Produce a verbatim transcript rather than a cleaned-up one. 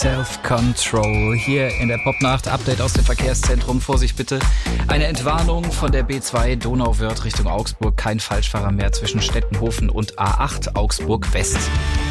Self-Control. Hier in der Popnacht, Update aus dem Verkehrszentrum. Vorsicht bitte, eine Entwarnung von der B zwei Donauwörth Richtung Augsburg. Kein Falschfahrer mehr zwischen Stettenhofen und A acht Augsburg West.